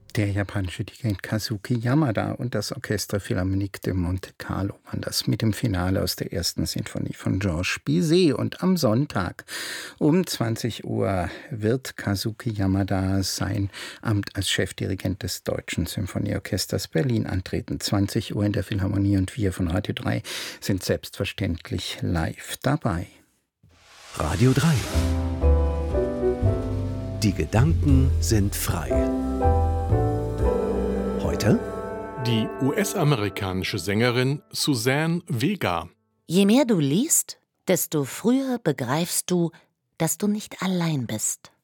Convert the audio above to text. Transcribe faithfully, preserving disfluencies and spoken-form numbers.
Der japanische Dirigent Kazuki Yamada und das Orchestre Philharmonique de Monte Carlo waren das mit dem Finale aus der ersten Sinfonie von Georges Bizet. Und am Sonntag um zwanzig Uhr wird Kazuki Yamada sein Amt als Chefdirigent des Deutschen Symphonieorchesters Berlin antreten. zwanzig Uhr in der Philharmonie, und wir von Radio drei sind selbstverständlich live dabei. Radio drei. Die Gedanken sind frei. Heute die U S-amerikanische Sängerin Suzanne Vega. Je mehr du liest, desto früher begreifst du, dass du nicht allein bist.